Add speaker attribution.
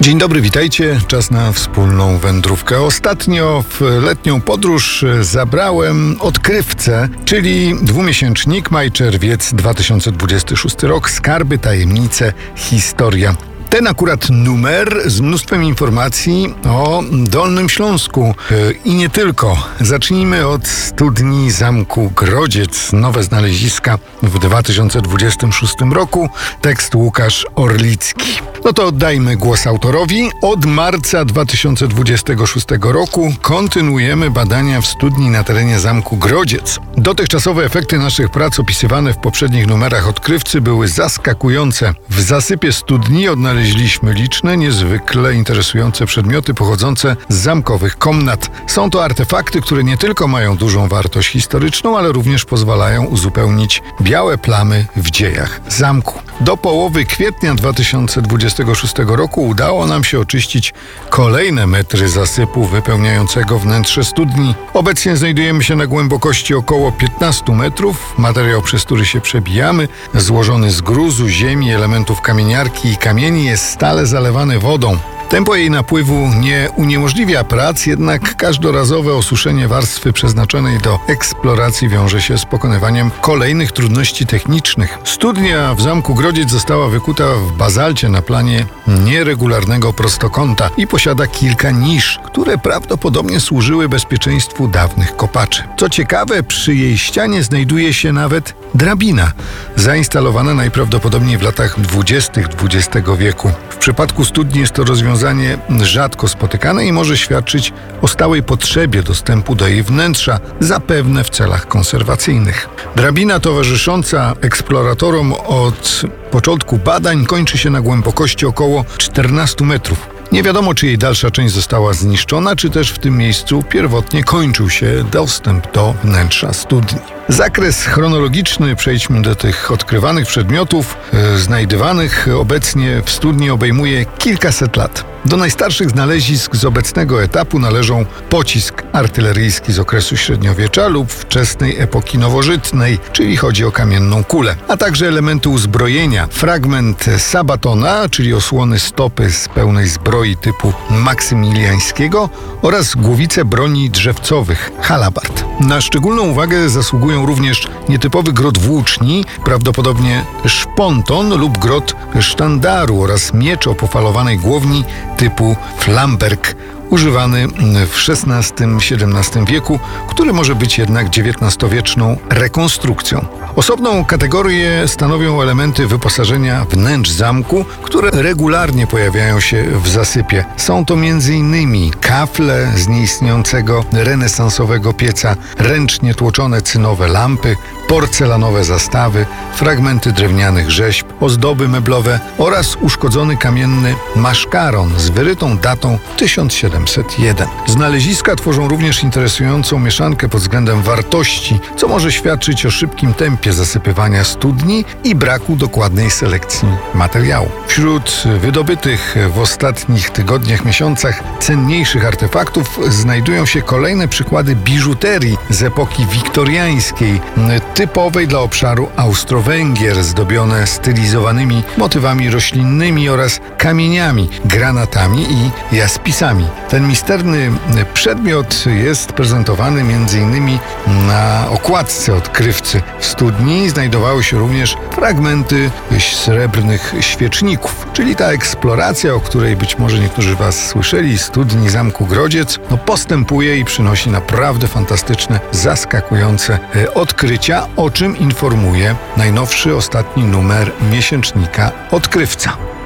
Speaker 1: Dzień dobry, witajcie. Czas na wspólną wędrówkę. Ostatnio w letnią podróż zabrałem odkrywcę, czyli dwumiesięcznik Maj-Czerwiec 2026 rok. Skarby, tajemnice, historia. Ten akurat numer z mnóstwem informacji o Dolnym Śląsku i nie tylko. Zacznijmy od studni Zamku Grodziec. Nowe znaleziska w 2026 roku. Tekst Łukasz Orlicki. No to oddajmy głos autorowi. Od marca 2026 roku kontynuujemy badania w studni na terenie Zamku Grodziec. Dotychczasowe efekty naszych prac opisywane w poprzednich numerach odkrywcy były zaskakujące. W zasypie studni odnaleźliśmy liczne, niezwykle interesujące przedmioty pochodzące z zamkowych komnat. Są to artefakty, które nie tylko mają dużą wartość historyczną, ale również pozwalają uzupełnić białe plamy w dziejach zamku. Do połowy kwietnia 2026 roku udało nam się oczyścić kolejne metry zasypu wypełniającego wnętrze studni. Obecnie znajdujemy się na głębokości około 15 metrów. Materiał, przez który się przebijamy, złożony z gruzu, ziemi, elementów kamieniarki i kamieni, jest stale zalewany wodą. Tempo jej napływu nie uniemożliwia prac, jednak każdorazowe osuszenie warstwy przeznaczonej do eksploracji wiąże się z pokonywaniem kolejnych trudności technicznych. Studnia w Zamku Grodziec została wykuta w bazalcie na planie nieregularnego prostokąta i posiada kilka nisz, które prawdopodobnie służyły bezpieczeństwu dawnych kopaczy. Co ciekawe, przy jej ścianie znajduje się nawet drabina, zainstalowana najprawdopodobniej w latach 20. XX wieku. W przypadku studni jest to rozwiązanie rzadko spotykane i może świadczyć o stałej potrzebie dostępu do jej wnętrza, zapewne w celach konserwacyjnych. Drabina towarzysząca eksploratorom od początku badań kończy się na głębokości około 14 metrów. Nie wiadomo, czy jej dalsza część została zniszczona, czy też w tym miejscu pierwotnie kończył się dostęp do wnętrza studni. Zakres chronologiczny, przejdźmy do tych odkrywanych przedmiotów, znajdywanych obecnie w studni, obejmuje kilkaset lat. Do najstarszych znalezisk z obecnego etapu należą pocisk artyleryjski z okresu średniowiecza lub wczesnej epoki nowożytnej, czyli chodzi o kamienną kulę, a także elementy uzbrojenia, fragment sabatona, czyli osłony stopy z pełnej zbroi typu maksymiliańskiego, oraz głowice broni drzewcowych, halabard. Na szczególną uwagę zasługują również nietypowy grot włóczni, prawdopodobnie szponton lub grot sztandaru oraz miecz o pofalowanej głowni typu flamberg, używany w XVI-XVII wieku, który może być jednak XIX-wieczną rekonstrukcją. Osobną kategorię stanowią elementy wyposażenia wnętrz zamku, które regularnie pojawiają się w zasypie. Są to m.in. kafle z nieistniejącego renesansowego pieca, ręcznie tłoczone cynowe lampy, porcelanowe zastawy, fragmenty drewnianych rzeźb, ozdoby meblowe oraz uszkodzony kamienny maszkaron z wyrytą datą 1701. Znaleziska tworzą również interesującą mieszankę pod względem wartości, co może świadczyć o szybkim tempie zasypywania studni i braku dokładnej selekcji materiału. Wśród wydobytych w ostatnich tygodniach, miesiącach cenniejszych artefaktów znajdują się kolejne przykłady biżuterii z epoki wiktoriańskiej, typowej dla obszaru Austro-Węgier, zdobione stylizowanymi motywami roślinnymi oraz kamieniami, granatami i jaspisami. Ten misterny przedmiot jest prezentowany m.in. na okładce odkrywcy. W studni znajdowały się również fragmenty srebrnych świeczników, czyli ta eksploracja, o której być może niektórzy z Was słyszeli, studni Zamku Grodziec, postępuje i przynosi naprawdę fantastyczne, zaskakujące odkrycia, o czym informuje najnowszy, ostatni numer miesięcznika Odkrywca.